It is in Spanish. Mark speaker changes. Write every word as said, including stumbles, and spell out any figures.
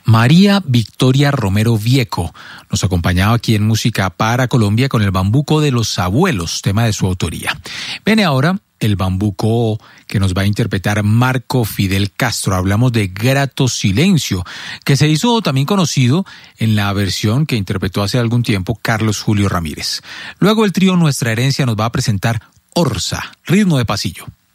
Speaker 1: María Victoria Romero Vieco nos acompañaba aquí en Música para Colombia con el Bambuco de los Abuelos, tema de su autoría. Viene ahora el bambuco que nos va a interpretar Marco Fidel Castro. Hablamos de Grato Silencio, que se hizo también conocido en la versión que interpretó hace algún tiempo Carlos Julio Ramírez. Luego el trío Nuestra Herencia nos va a presentar Orsa, ritmo de pasillo.